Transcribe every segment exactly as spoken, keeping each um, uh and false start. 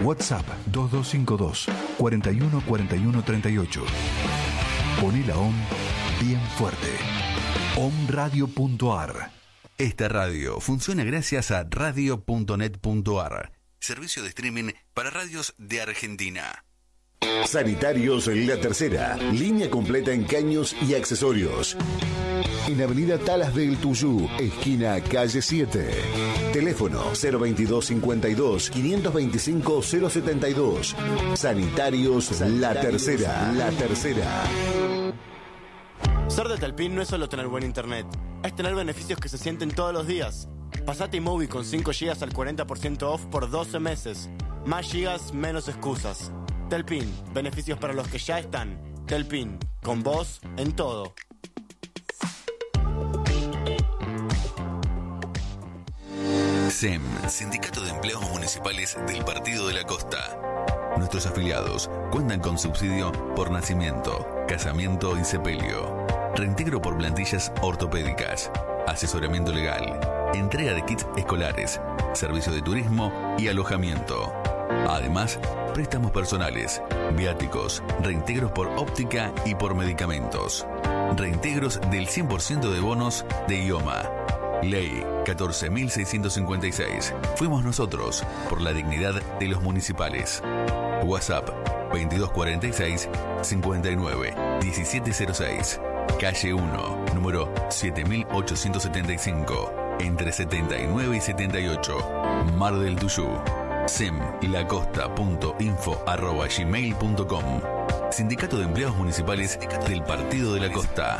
WhatsApp dos dos cinco dos, cuarenta y uno, cuarenta y uno, treinta y ocho. Poné la O M bien fuerte. omradio punto a r. Esta radio funciona gracias a radio punto net punto a r, servicio de streaming para radios de Argentina. Sanitarios La Tercera, línea completa en caños y accesorios. En Avenida Talas del Tuyú, esquina calle siete. Teléfono cero veintidós cincuenta y dos, quinientos veinticinco, cero setenta y dos. Sanitarios, Sanitarios La Tercera. La Tercera. Ser de Telpin no es solo tener buen internet, es tener beneficios que se sienten todos los días. Pasate iMovie con cinco gigas al cuarenta por ciento off por doce meses. Más gigas, menos excusas. Telpin, beneficios para los que ya están. Telpin, con vos en todo. S E M, Sindicato de Empleados Municipales del Partido de la Costa. Nuestros afiliados cuentan con subsidio por nacimiento, casamiento y sepelio, reintegro por plantillas ortopédicas, asesoramiento legal, entrega de kits escolares, servicio de turismo y alojamiento. Además, préstamos personales, viáticos, reintegros por óptica y por medicamentos, reintegros del cien por ciento de bonos de idioma. Ley catorce mil seiscientos cincuenta y seis. Fuimos nosotros por la dignidad de los municipales. WhatsApp veintidós cuarenta y seis, cincuenta y nueve, diecisiete cero seis. Calle uno, número siete mil ochocientos setenta y cinco, entre setenta y nueve y setenta y ocho, Mar del Tuyú. semlacosta.info arroba gmail punto com. Sindicato de Empleados Municipales del Partido de la Costa.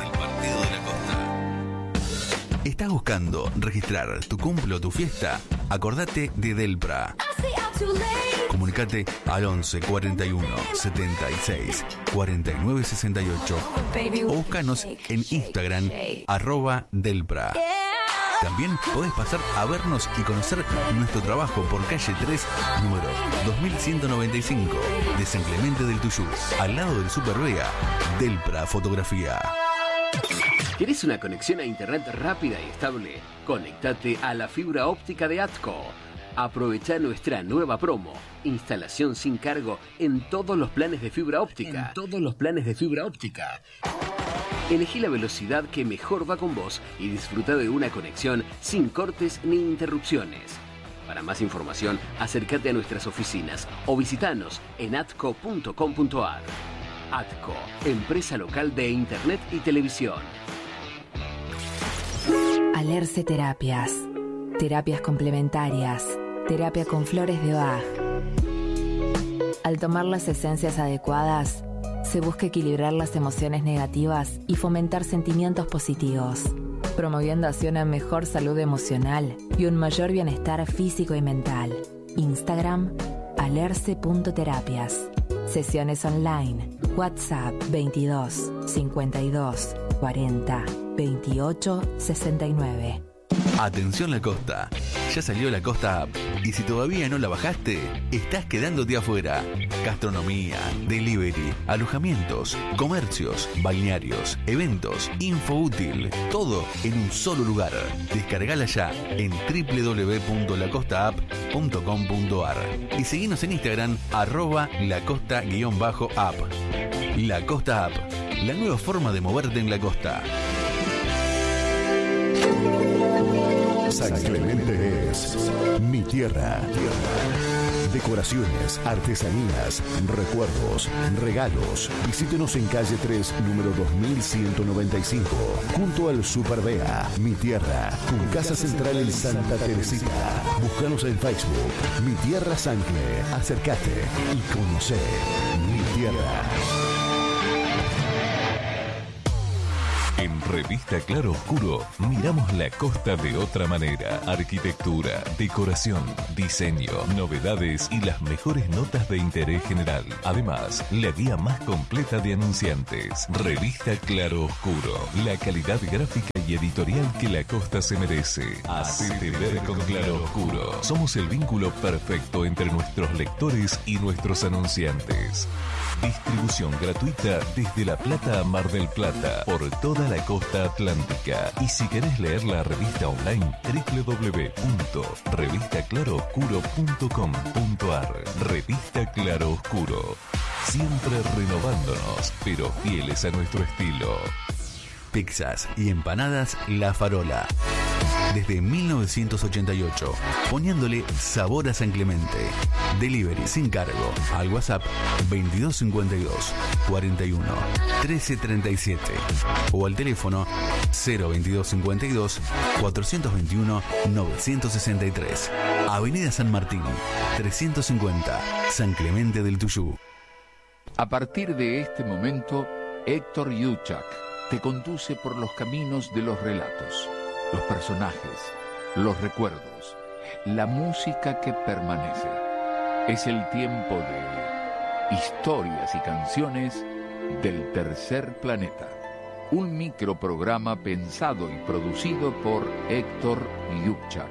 ¿Estás buscando registrar tu cumple o tu fiesta? Acordate de Delpra. Comunicate al once cuarenta y uno, setenta y seis, cuarenta y nueve sesenta y ocho o búscanos en Instagram arroba Delpra. También podés pasar a vernos y conocer nuestro trabajo por calle tres, número dos mil ciento noventa y cinco, de San Clemente del Tuyú, al lado del Super Vega. Delpra Fotografía. ¿Querés una conexión a internet rápida y estable? Conéctate a la fibra óptica de ATCO. Aprovecha nuestra nueva promo. Instalación sin cargo en todos los planes de fibra óptica. En todos los planes de fibra óptica. Elegí la velocidad que mejor va con vos y disfruta de una conexión sin cortes ni interrupciones. Para más información, acércate a nuestras oficinas o visitanos en atco punto com punto a r. ATCO, empresa local de internet y televisión. Alerce Terapias. Terapias complementarias. Terapia con flores de Bach. Al tomar las esencias adecuadas, se busca equilibrar las emociones negativas y fomentar sentimientos positivos, promoviendo así una mejor salud emocional y un mayor bienestar físico y mental. Instagram, alerce punto terapias. Sesiones online. WhatsApp veintidós, cincuenta y dos, cuarenta, veintiocho, sesenta y nueve. Atención La Costa, ya salió La Costa App y si todavía no la bajaste, estás quedándote afuera. Gastronomía, delivery, alojamientos, comercios, balnearios, eventos, info útil, todo en un solo lugar. Descargala ya en doble u doble u doble u punto la costa app punto com punto a r y seguinos en Instagram arroba lacosta-app. La Costa App, la nueva forma de moverte en la costa. San Clemente es mi tierra. Decoraciones, artesanías, recuerdos, regalos. Visítenos en calle tres, número dos mil ciento noventa y cinco, junto al Super Vea. Mi tierra, con casa central en Santa Teresita. Búscanos en Facebook. Mi Tierra Sancle. Acércate y conoce mi tierra. En Revista Claro Oscuro miramos la costa de otra manera. Arquitectura, decoración, diseño, novedades y las mejores notas de interés general. Además, la guía más completa de anunciantes. Revista Claro Oscuro, la calidad gráfica y editorial que la costa se merece. Hacete ver con Claroscuro. Somos el vínculo perfecto entre nuestros lectores y nuestros anunciantes. Distribución gratuita desde La Plata a Mar del Plata por toda la costa atlántica. Y si querés leer la revista online, doble u doble u doble u punto revista claroscuro punto com punto ar. Revista Claroscuro. Siempre renovándonos, pero fieles a nuestro estilo. Pizzas y empanadas La Farola. Desde mil novecientos ochenta y ocho, poniéndole sabor a San Clemente. Delivery sin cargo al WhatsApp veintidós cincuenta y dos, cuarenta y uno, trece treinta y siete o al teléfono cero veintidós cincuenta y dos, cuatrocientos veintiuno, novecientos sesenta y tres. Avenida San Martín, trescientos cincuenta, San Clemente del Tuyú. A partir de este momento, Héctor Yuchak te conduce por los caminos de los relatos, los personajes, los recuerdos, la música que permanece. Es el tiempo de historias y canciones del tercer planeta. Un microprograma pensado y producido por Héctor Yuchak.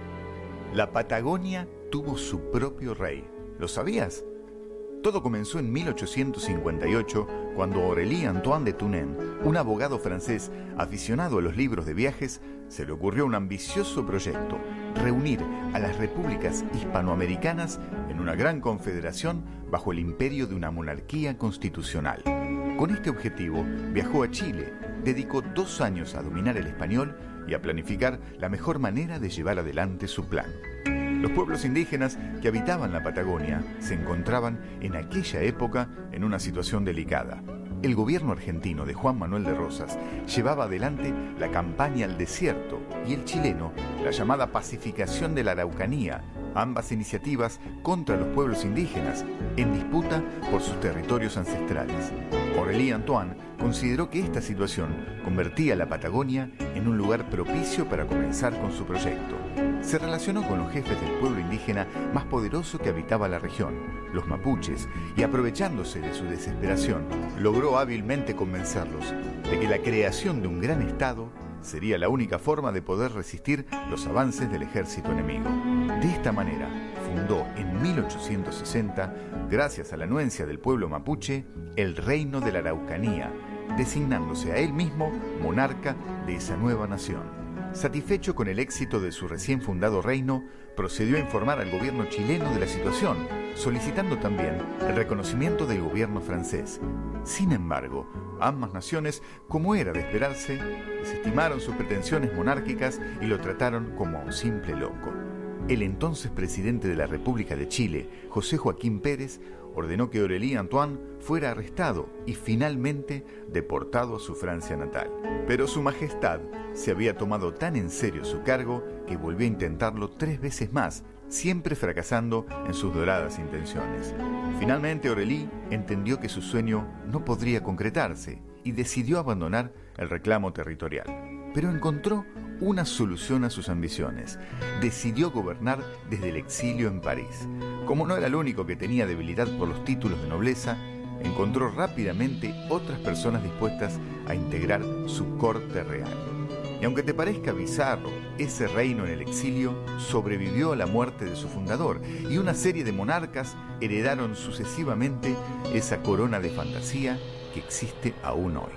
La Patagonia tuvo su propio rey. ¿Lo sabías? Todo comenzó en mil ochocientos cincuenta y ocho, cuando Aurélie Antoine de Tounens, un abogado francés aficionado a los libros de viajes, se le ocurrió un ambicioso proyecto: reunir a las repúblicas hispanoamericanas en una gran confederación bajo el imperio de una monarquía constitucional. Con este objetivo, viajó a Chile, dedicó dos años a dominar el español y a planificar la mejor manera de llevar adelante su plan. Los pueblos indígenas que habitaban la Patagonia se encontraban en aquella época en una situación delicada. El gobierno argentino de Juan Manuel de Rosas llevaba adelante la campaña al desierto y el chileno la llamada pacificación de la Araucanía, ambas iniciativas contra los pueblos indígenas en disputa por sus territorios ancestrales. Aurélie Antoine consideró que esta situación convertía a la Patagonia en un lugar propicio para comenzar con su proyecto. Se relacionó con los jefes del pueblo indígena más poderoso que habitaba la región, los mapuches, y aprovechándose de su desesperación, logró hábilmente convencerlos de que la creación de un gran estado sería la única forma de poder resistir los avances del ejército enemigo. De esta manera, fundó en mil ochocientos sesenta, gracias a la anuencia del pueblo mapuche, el Reino de la Araucanía, designándose a él mismo monarca de esa nueva nación. Satisfecho con el éxito de su recién fundado reino, procedió a informar al gobierno chileno de la situación, solicitando también el reconocimiento del gobierno francés. Sin embargo, ambas naciones, como era de esperarse, desestimaron sus pretensiones monárquicas y lo trataron como a un simple loco. El entonces presidente de la República de Chile, José Joaquín Pérez, ordenó que Aurélie Antoine fuera arrestado y finalmente deportado a su Francia natal. Pero su majestad se había tomado tan en serio su cargo que volvió a intentarlo tres veces más, siempre fracasando en sus doradas intenciones. Finalmente Aurélie entendió que su sueño no podría concretarse y decidió abandonar el reclamo territorial. Pero encontró una solución a sus ambiciones. Decidió gobernar desde el exilio en París. Como no era el único que tenía debilidad por los títulos de nobleza, encontró rápidamente otras personas dispuestas a integrar su corte real. Y aunque te parezca bizarro, ese reino en el exilio sobrevivió a la muerte de su fundador, y una serie de monarcas heredaron sucesivamente esa corona de fantasía que existe aún hoy.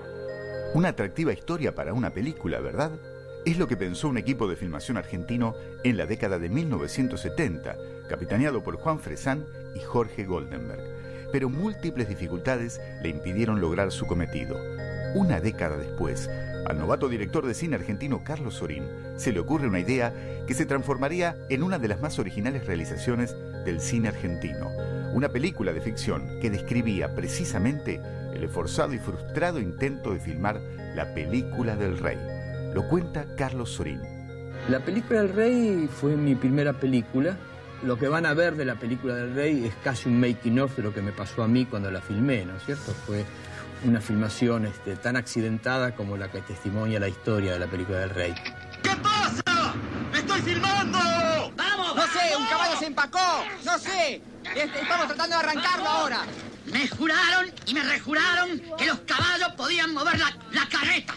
Una atractiva historia para una película, ¿verdad? Es lo que pensó un equipo de filmación argentino en la década de mil novecientos setenta, capitaneado por Juan Fresán y Jorge Goldenberg. Pero múltiples dificultades le impidieron lograr su cometido. Una década después, al novato director de cine argentino Carlos Sorín se le ocurre una idea que se transformaría en una de las más originales realizaciones del cine argentino. Una película de ficción que describía precisamente el esforzado y frustrado intento de filmar la película del Rey. Lo cuenta Carlos Sorín. La película del Rey fue mi primera película. Lo que van a ver de la película del Rey es casi un making of de lo que me pasó a mí cuando la filmé, ¿no es cierto? Fue una filmación este, tan accidentada como la que testimonia la historia de la película del Rey. ¿Qué pasa? ¡Me estoy filmando! ¡Vamos! No sé, un caballo se empacó. No sé. Este, estamos tratando de arrancarlo ahora. Me juraron y me rejuraron que los caballos podían mover la, la carreta.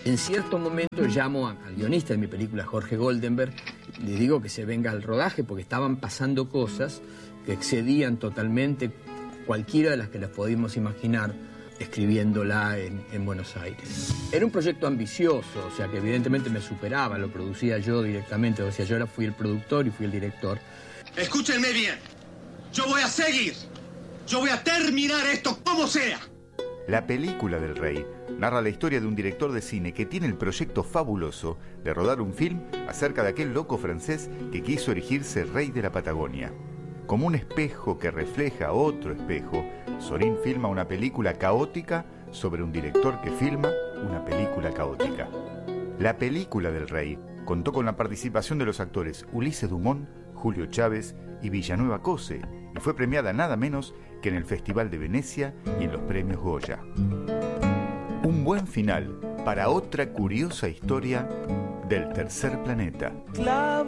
En cierto momento llamo al guionista de mi película, Jorge Goldenberg, le digo que se venga al rodaje porque estaban pasando cosas que excedían totalmente cualquiera de las que las podíamos imaginar escribiéndola en, en Buenos Aires. Era un proyecto ambicioso, o sea que evidentemente me superaba, lo producía yo directamente, o sea, yo ahora fui el productor y fui el director. Escúchenme bien, yo voy a seguir, yo voy a terminar esto como sea. La película del Rey narra la historia de un director de cine que tiene el proyecto fabuloso de rodar un film acerca de aquel loco francés que quiso erigirse rey de la Patagonia. Como un espejo que refleja otro espejo, Sorín filma una película caótica sobre un director que filma una película caótica. La película del Rey contó con la participación de los actores Ulises Dumont, Julio Chávez y Villanueva Cose, y fue premiada nada menos que en el Festival de Venecia y en los premios Goya. Un buen final para otra curiosa historia del tercer planeta. Clavo